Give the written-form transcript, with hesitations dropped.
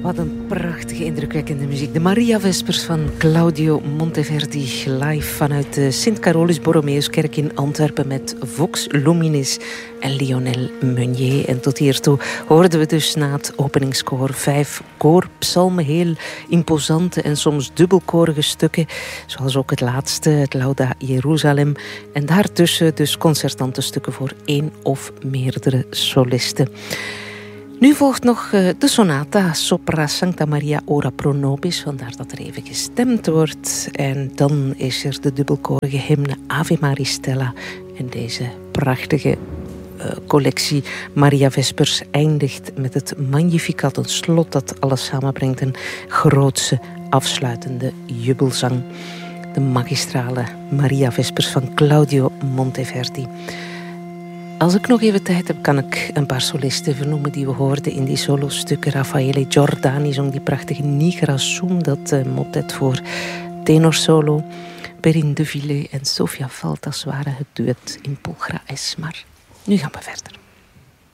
Wat een prachtige, indrukwekkende muziek. De Maria Vespers van Claudio Monteverdi. Live vanuit de Sint-Carolus-Borromeuskerk in Antwerpen met Vox Luminis en Lionel Meunier. En tot hiertoe hoorden we dus na het openingskoor 5 koorpsalmen. Heel imposante en soms dubbelkorige stukken. Zoals ook het laatste, het Lauda Jeruzalem. En daartussen dus concertante stukken voor 1 of meerdere solisten. Nu volgt nog de sonata Sopra Sancta Maria Ora Pro Nobis, vandaar dat er even gestemd wordt. En dan is er de dubbelkorige hymne Ave Maristella. En deze prachtige collectie Maria Vespers eindigt met het Magnificat, een slot dat alles samenbrengt. Een grootse afsluitende jubelzang. De magistrale Maria Vespers van Claudio Monteverdi. Als ik nog even tijd heb, kan ik een paar solisten vernoemen die we hoorden in die solostukken. Raffaele Giordani zong die prachtige Nigra Sum, dat motet voor tenorsolo. Perrine de Villiers en Sofia Faltas waren het duet in Pulchra Es. Maar nu gaan we verder.